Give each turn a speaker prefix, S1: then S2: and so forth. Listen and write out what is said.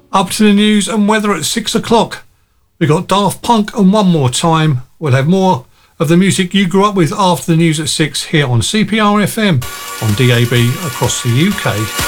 S1: Up to the news and weather at 6 o'clock. We got Daft Punk and One More Time. We'll have more of the music you grew up with after the news at 6 here on CPR FM on DAB across the UK.